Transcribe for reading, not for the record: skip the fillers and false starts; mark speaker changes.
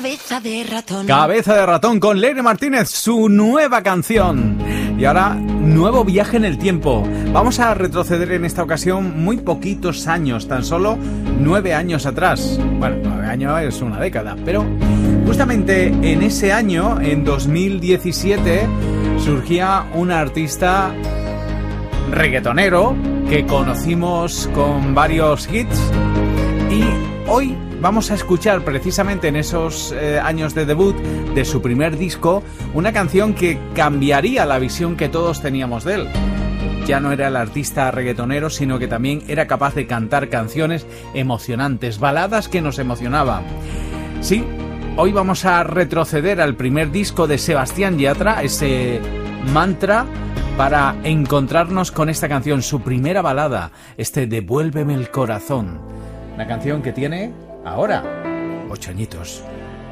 Speaker 1: Cabeza de ratón.
Speaker 2: Cabeza de ratón con Leire Martínez, su nueva canción. Y ahora, nuevo viaje en el tiempo. Vamos a retroceder en esta ocasión muy poquitos años, tan solo 9 años atrás. Bueno, 9 años es una década, pero justamente en ese año, en 2017, surgía un artista reggaetonero que conocimos con varios hits y hoy vamos a escuchar precisamente en esos años de debut de su primer disco una canción que cambiaría la visión que todos teníamos de él. Ya no era el artista reggaetonero, sino que también era capaz de cantar canciones emocionantes, baladas que nos emocionaban. Sí, hoy vamos a retroceder al primer disco de Sebastián Yatra, ese Mantra, para encontrarnos con esta canción, su primera balada, Devuélveme el corazón. Una canción que tiene ahora 8 añitos.